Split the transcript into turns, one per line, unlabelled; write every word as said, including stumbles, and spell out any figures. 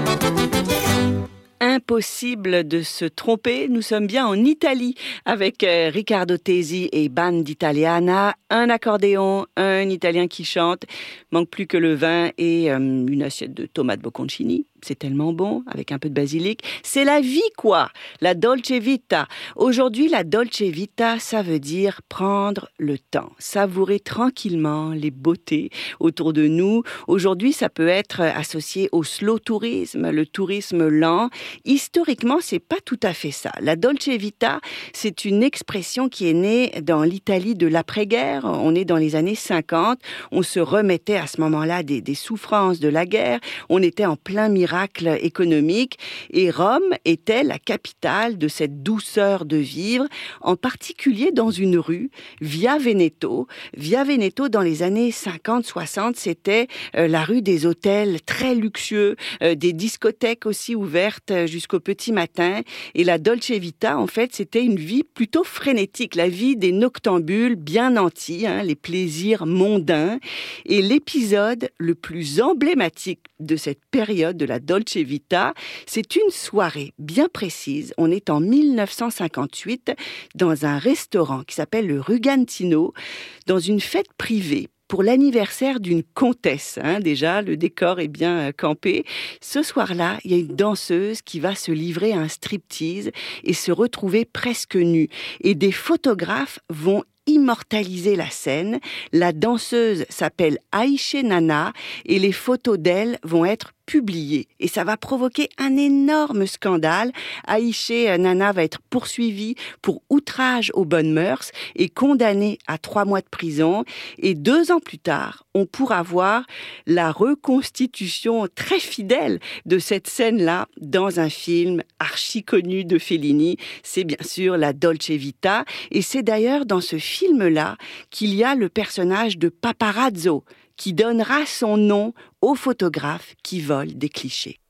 Impossible de se tromper, nous sommes bien en Italie avec euh, Riccardo Tesi et Band Italiana, un accordéon, un Italien qui chante, manque plus que le vin et euh, une assiette de tomates bocconcini. C'est tellement bon, avec un peu de basilic. C'est la vie, quoi, la dolce vita. Aujourd'hui, la dolce vita, ça veut dire prendre le temps, savourer tranquillement les beautés autour de nous. Aujourd'hui, ça peut être associé au slow tourisme, le tourisme lent. Historiquement, c'est pas tout à fait ça. La dolce vita, c'est une expression qui est née dans l'Italie de l'après-guerre. On est dans les années cinquante. On se remettait à ce moment-là des, des souffrances de la guerre. On était en plein miracle économique et Rome était la capitale de cette douceur de vivre, en particulier dans une rue, Via Veneto. Via Veneto, dans les années cinquante soixante, c'était euh, la rue des hôtels très luxueux, euh, des discothèques aussi ouvertes jusqu'au petit matin. Et la dolce vita, en fait, c'était une vie plutôt frénétique, la vie des noctambules bien nantis, hein, les plaisirs mondains. Et l'épisode le plus emblématique de cette période de la dolce vita, c'est une soirée bien précise. On est en mille neuf cent cinquante-huit dans un restaurant qui s'appelle le Rugantino, dans une fête privée pour l'anniversaire d'une comtesse. Hein, déjà, le décor est bien euh, campé. Ce soir-là, il y a une danseuse qui va se livrer à un striptease et se retrouver presque nue. Et des photographes vont immortaliser la scène. La danseuse s'appelle Aïche Nana et les photos d'elle vont être publiées. Et ça va provoquer un énorme scandale. Aïche Nana va être poursuivie pour outrage aux bonnes mœurs et condamnée à trois mois de prison. Et deux ans plus tard, on pourra voir la reconstitution très fidèle de cette scène-là dans un film archi connu de Fellini. C'est bien sûr la Dolce Vita. Et c'est d'ailleurs dans ce film-là qu'il y a le personnage de Paparazzo qui donnera son nom aux photographes qui volent des clichés.